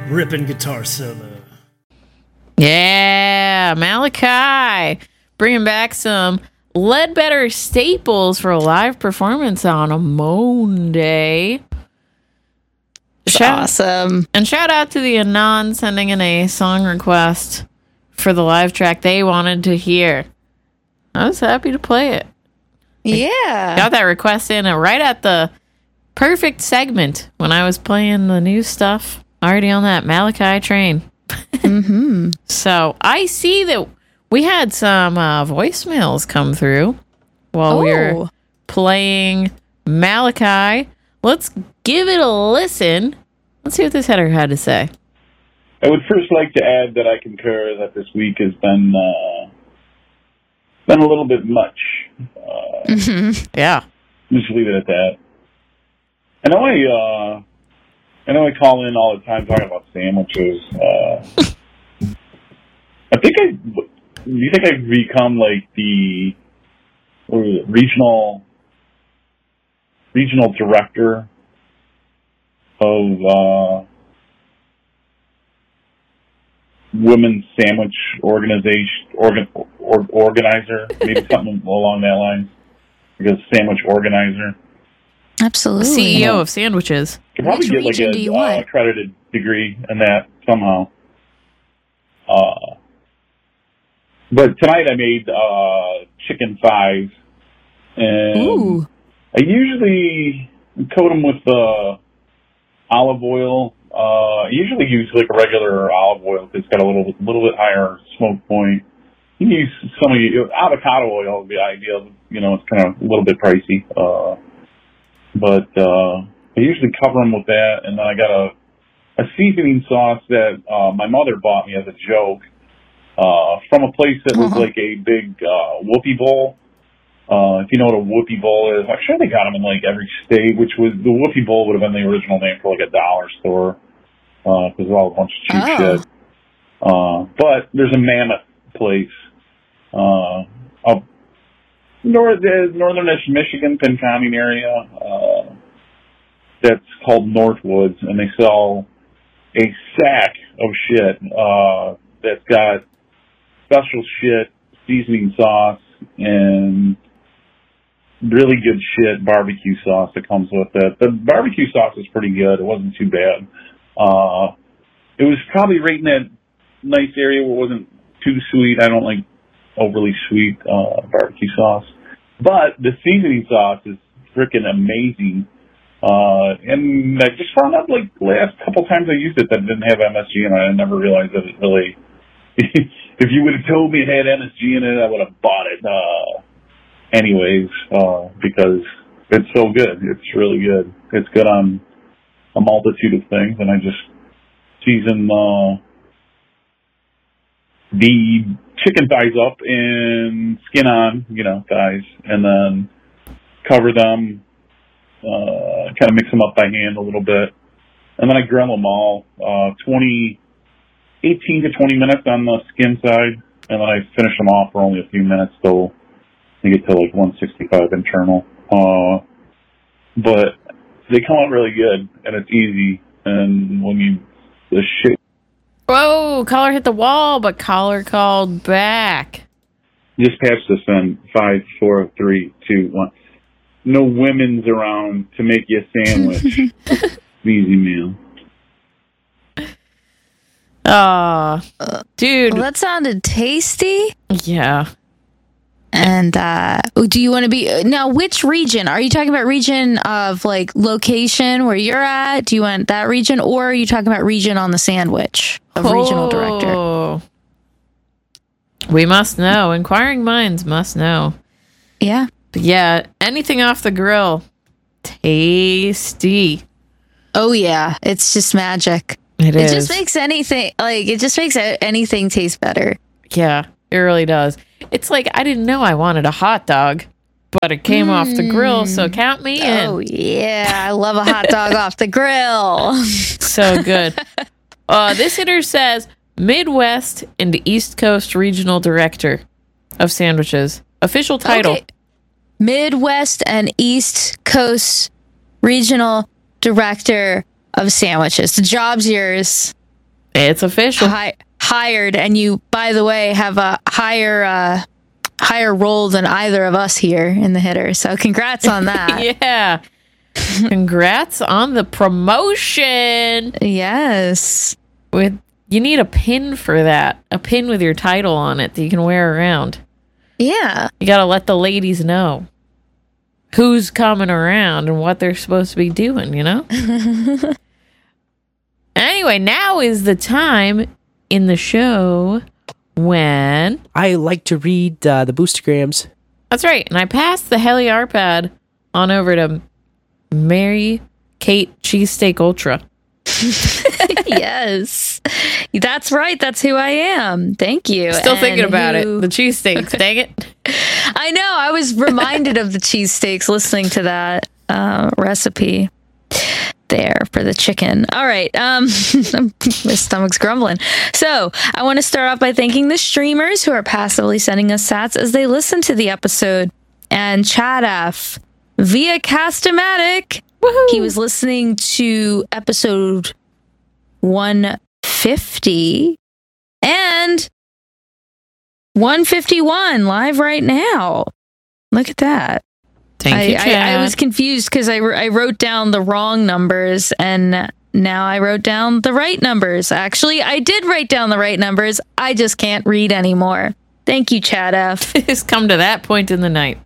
ripping guitar solo. Yeah, Malachi bringing back some Ledbetter staples for a live performance on a Monday. Awesome. And shout out to the Anon sending in a song request for the live track they wanted to hear. I was happy to play it. Yeah. Got that request in right at the perfect segment when I was playing the new stuff. Already on that Malachi train. Mm-hmm. So I see that we had some voicemails come through while we were playing Malachi. Let's give it a listen. Let's see what this header had to say. I would first like to add that I concur that this week has been a little bit much. Yeah. Just leave it at that. I know I call in all the time talking about sandwiches. Do you think I've become like the regional director of women's sandwich organizer? Maybe something along that line. Because sandwich organizer. Absolutely. CEO of sandwiches. Could probably get like a accredited degree in that somehow. But tonight I made chicken thighs, and I usually coat them with olive oil. I usually use like a regular olive oil because it's got a little bit higher smoke point. You can use avocado oil would be ideal. You know, it's kind of a little bit pricey. But I usually cover them with that, and then I got a seasoning sauce that my mother bought me as a joke from a place that was like a big whoopie bowl. If you know what a whoopie bowl is, I'm sure they got them in like every state, which was the whoopie bowl would have been the original name for like a dollar store because it's all a bunch of cheap shit. But there's a Mammoth place up northern Michigan, Pinconning area, that's called Northwoods, and they sell a sack of shit that's got special shit, seasoning sauce, and really good shit barbecue sauce that comes with it. The barbecue sauce is pretty good. It wasn't too bad. It was probably right in that nice area where it wasn't too sweet. I don't like overly sweet barbecue sauce. But the seasoning sauce is freaking amazing. And I just found out like the last couple times I used it that it didn't have MSG in it. I never realized that it really, if you would have told me it had MSG in it, I would have bought it. Anyways, because it's so good. It's really good. It's good on a multitude of things, and I just season the chicken thighs up and skin on, thighs, and then cover them, kind of mix them up by hand a little bit, and then I grill them all 18 to 20 minutes on the skin side, and then I finish them off for only a few minutes, so I get to like 165 internal. But they come out really good, and it's easy, and the shit. Whoa, caller hit the wall, but caller called back. Just patch this in. 5, 4, 3, 2, 1. No women's around to make you a sandwich. Easy meal. Dude. Well, that sounded tasty. Yeah. And do you want to be now? Which region are you talking about? Region of like location where you're at? Do you want that region, or are you talking about region on the sandwich of regional director? We must know. Inquiring minds must know. Yeah. But yeah, anything off the grill, tasty. Oh yeah, it's just magic. It is. It just makes anything taste better. Yeah, it really does. It's like I didn't know I wanted a hot dog, but it came off the grill, so count me in. Oh yeah, I love a hot dog off the grill. So good. This hitter says Midwest and East Coast Regional Director of Sandwiches. Official title. Okay. Midwest and East Coast Regional Director of Sandwiches. The job's yours. It's official. Hired, and you, by the way, have a higher role than either of us here in the Hitter. So congrats on that. Yeah. Congrats on the promotion. Yes. You need a pin for that. A pin with your title on it that you can wear around. Yeah. You got to let the ladies know who's coming around and what they're supposed to be doing, you know? Anyway, now is the time in the show when I like to read the Boostergrams. That's right. And I passed the HeliArpad on over to Mary Kate Cheesesteak Ultra. Yes. That's right. That's who I am. Thank you. Still thinking about it. The cheesesteaks. Dang it. I know. I was reminded of the cheesesteaks listening to that recipe there for the chicken. All right. My stomach's grumbling. So I want to start off by thanking the streamers who are passively sending us sats as they listen to the episode. And Chad F. via Cast-O-Matic. Woohoo. He was listening to episode 150 and 151 live right now. Look at that. Thank you, Chad. I was confused because I wrote down the wrong numbers and now I wrote down the right numbers. Actually, I did write down the right numbers. I just can't read anymore. Thank you, Chad F. It's come to that point in the night.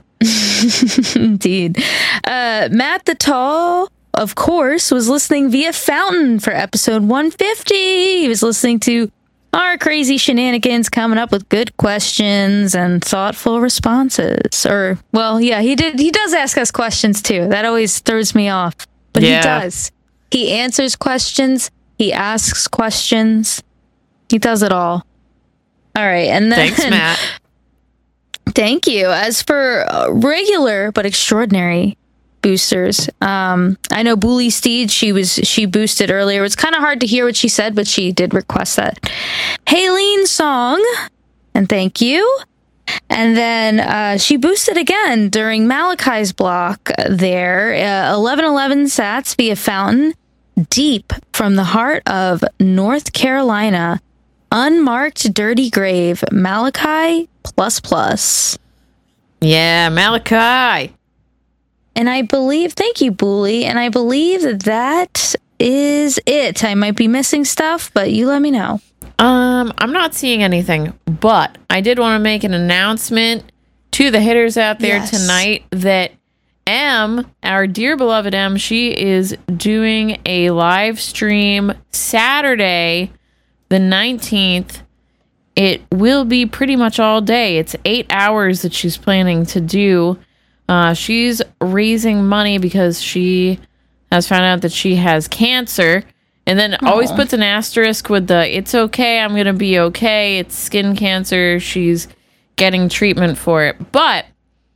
Indeed. Matt the Tall, of course, was listening via Fountain for episode 150. He was listening to our crazy shenanigans, coming up with good questions and thoughtful responses. Or, well, yeah, he does ask us questions too. That always throws me off. But Yeah. He does. He answers questions. He asks questions. He does it all. All right. And then, Thanks, Matt. Thank you. As for regular but extraordinary boosters, I know Bully Steed, she boosted earlier. It's kind of hard to hear what she said, but she did request that Haleen song, and thank you. And then she boosted again during Malachi's block there, 1111 sats via Fountain, deep from the heart of North Carolina, unmarked dirty grave, Malachi ++. Yeah, Malachi. And I believe, thank you, Bully, and I believe that is it. I might be missing stuff, but you let me know. I'm not seeing anything, but I did want to make an announcement to the hitters out there tonight that M, our dear beloved M, she is doing a live stream Saturday, the 19th. It will be pretty much all day. It's 8 hours that she's planning to do. She's raising money because she has found out that she has cancer. And then always puts an asterisk with the, it's okay, I'm going to be okay. It's skin cancer. She's getting treatment for it. But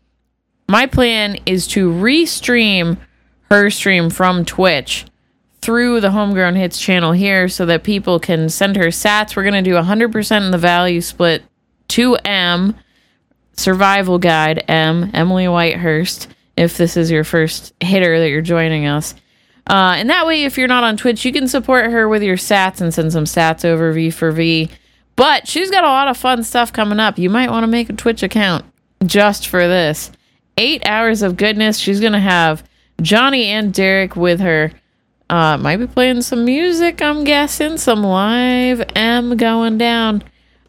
my plan is to restream her stream from Twitch through the Homegrown Hits channel here so that people can send her sats. We're going to do 100% in the value split to M, Survival Guide M, Emily Whitehurst, if this is your first hitter that you're joining us. And that way, if you're not on Twitch, you can support her with your sats and send some sats over V for V. But she's got a lot of fun stuff coming up. You might want to make a Twitch account just for this. 8 hours of goodness. She's going to have Johnny and Derek with her. Might be playing some music, I'm guessing. Some live M going down.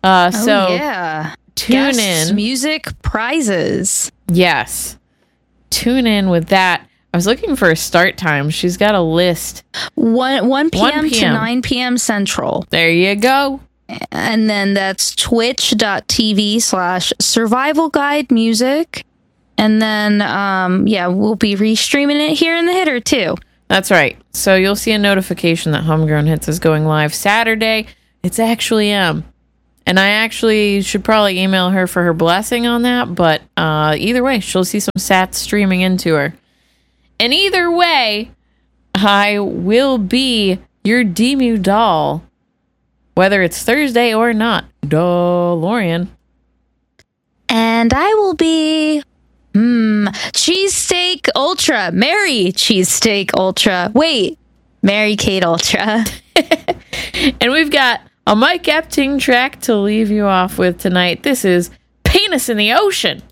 Yeah. Tune in. Music prizes. Yes. Tune in with that. I was looking for a start time. She's got a list. 1 p.m. to 9 p.m. Central. There you go. And then that's twitch.tv/survival guide music. And then, we'll be restreaming it here in the hitter too. That's right. So you'll see a notification that Homegrown Hits is going live Saturday. It's actually M. And I actually should probably email her for her blessing on that. But either way, she'll see some sats streaming into her. And either way, I will be your Demu doll, whether it's Thursday or not. DeLorean. And I will be Cheesesteak Ultra. Mary Cheesesteak Ultra. Wait, Mary Kate Ultra. And we've got a Mike Epting track to leave you off with tonight. This is Penis in the Ocean.